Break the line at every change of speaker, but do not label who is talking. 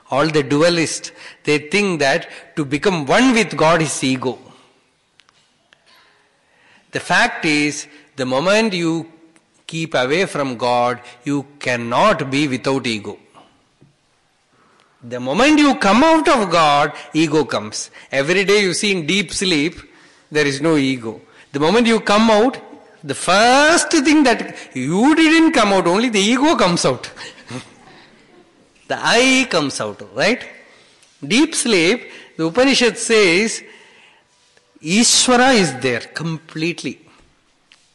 All the dualists, they think that to become one with God is ego. The fact is, the moment you keep away from God, you cannot be without ego. The moment you come out of God, ego comes. Every day you see in deep sleep, there is no ego. The moment you come out, the first thing that you didn't come out, only the ego comes out. The I comes out, right? Deep sleep, the Upanishad says, Ishvara is there completely.